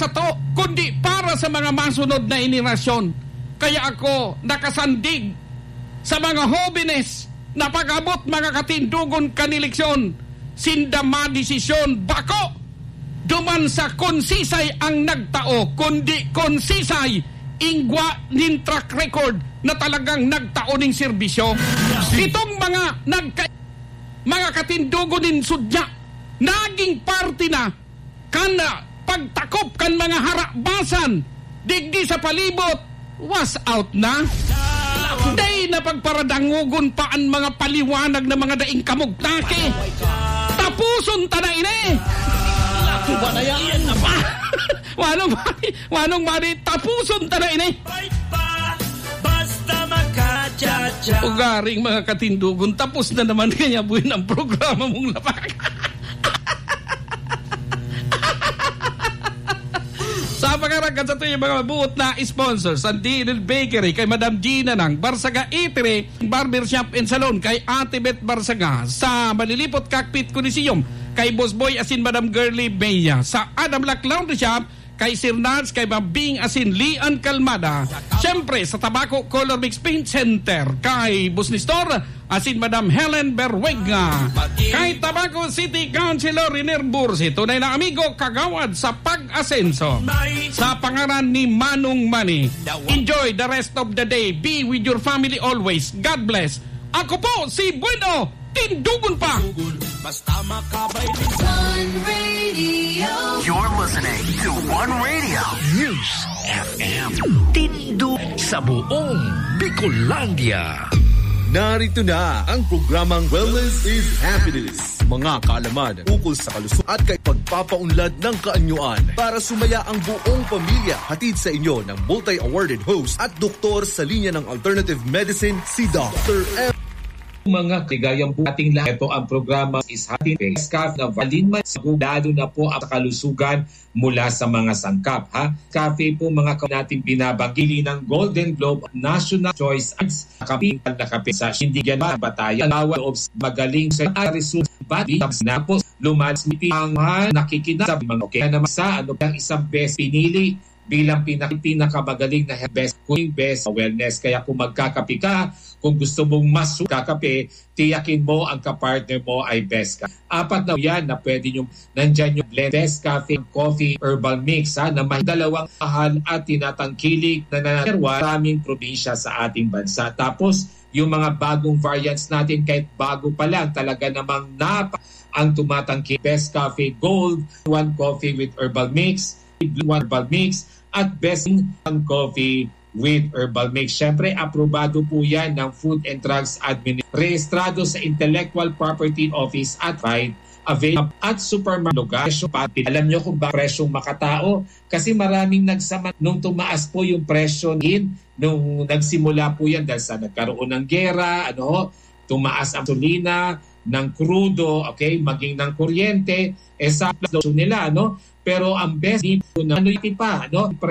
sa to, kundi para sa mga masunod na henerasyon. Kaya ako nakasandig sa mga hobines na pag-abot mga katindugon kanileksyon. Sindama desisyon bako. Duman sa konsisay ang nagtao, kundi konsisay ingwa nin track record na talagang nagtao ning serbisyo. Itong mga katindugon nin sudya, naging party na kana pagtakop kan mga harabasan digdi sa palibot was out na. Day na pagparadangugon pa ang mga paliwanag na mga daing kamugtake. Tapuson ta na ini. Tuba na yan na ba? Wanong mani tapuson ta na ini. Basta makachacha. Ugaring mga katindugon, tapos na naman kanya buhin ang programa mong lapak. Sa pagkaragan sa ito yung mga buot na sponsors, ang Dinil Bakery kay Madam Gina ng Barsaga Eatery, Barbershop and Salon kay Ate Beth Barsaga, sa Malilipot Cockpit Coliseum kay Boss Boy asin Madam Girly Beya, sa Adam Lack Laundry Shop kay Sir Nance kay Mabing asin Lian Calmada, syempre sa Tabaco Color Mix Paint Center kay Boss Nestor asin Madam Helen Berwega, kay Tabaco City Councilor Riner Bursi, tunay na amigo kagawad sa pag-asenso, sa pangaran ni Manong Mani. Enjoy the rest of the day, be with your family always, God bless. Ako po si Bueno Tindugon pa. Basta makabay. One Radio. You're listening to One Radio News FM. Tindu sa buong Bicolandia. Narito na ang programang Wellness is Happiness. Mga kaalaman ukol sa kalusugan at kay pagpapaunlad ng kaanyuan para sumaya ang buong pamilya. Hatid sa inyo ng multi-awarded host at doktor sa linya ng alternative medicine, si Dr. M. Mga ligayang ating lahat, ito ang programa is Hatin Nescafe na valinman sigurado na po ang kalusugan mula sa mga sangkap. Cafe po mga natin binabagili ng Golden Globe National Choice Awards. Kapintal na kape sa Sindigan Batayan. Nawal of magaling sa results body na po lumalsmiti ang nakikinap sa mga okay naman sa isang best pinili bilang pinakamagaling na best wellness. Kaya kung magkakape ka, kung gusto mong mas kakape, tiyakin mo ang kapartner mo ay best ka. 4 na yan na pwede nyo, nandyan yung blend best cafe, coffee, herbal mix na may 2 mahal at tinatangkilik na nanarwa maraming probinsya sa ating bansa. Tapos yung mga bagong variants natin kahit bago pa lang talaga namang ang tumatangki best cafe gold, 1 coffee with herbal mix, 1 herbal mix at best coffee with herbal mix. Siyempre, aprobado po yan ng Food and Drugs Administration. Rehistrado sa Intellectual Property Office at right, available at supermarket lugar. Alam nyo kung ba presyong makatao? Kasi maraming nagsama nung tumaas po yung presyo nung nagsimula po yan dahil sa nagkaroon ng gera, tumaas ang gasolina, ng krudo, okay, maging ng kuryente, sa inflation nila, Pero ang best na pa,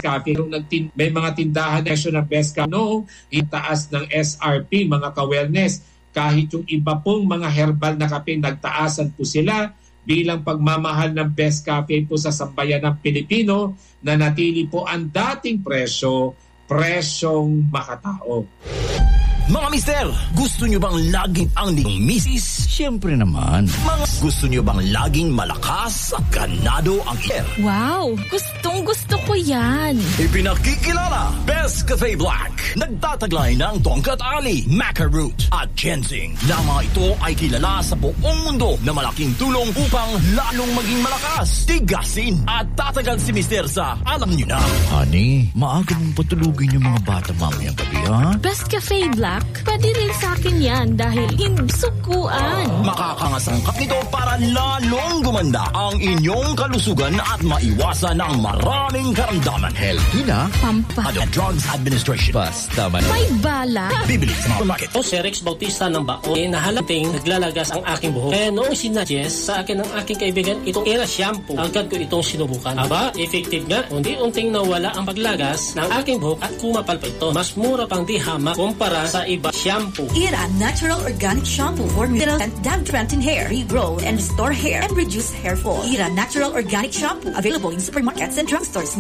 may mga tindahan na best ka, itaas ng SRP, mga ka-wellness, kahit yung iba pong mga herbal na kape, nagtaasan po sila bilang pagmamahal ng best cafe po sa sambayan ng Pilipino na natili po ang dating presyong makatao. Mga mister, gusto nyo bang laging ang misis? Siyempre naman. Mga gusto nyo bang laging malakas at ganado ang air? Wow, gustong-gusto ko yan. Ipinakikilala, Best Cafe Black. Nagtataglay ng Tongkat Ali, Maca Root at Ginseng. Na mga ito ay kilala sa buong mundo na malaking tulong upang lalong maging malakas, tigasin at tatagal si mister sa alam nyo na. Honey, maaga mong patulugin yung mga bata mamayang gabi, ha? Best Cafe Black, pwede rin sa akin yan dahil sukuan. Makakangasangkap nito para lalong gumanda ang inyong kalusugan at maiwasan ang maraming karamdaman. Healthy na. Pampahal. Drugs Administration. Basta man. May bala. Bibili sa supermarket. O si Rex Bautista ng Bako, nahalating naglalagas ang aking buhok. Kaya noong sinadjust sa akin ng aking kaibigan itong Era Shampoo, agad ko itong sinubukan. Aba, effective nga. Unti-unting nawala ang paglagas ng aking buhok at kumapal pa ito. Mas mura pang di hamak kumpara sa iba shampoo. Era Natural Organic Shampoo formula and damp-strengthen hair, regrow and restore hair and reduce hair fall. Era Natural Organic Shampoo available in supermarkets and drugstores.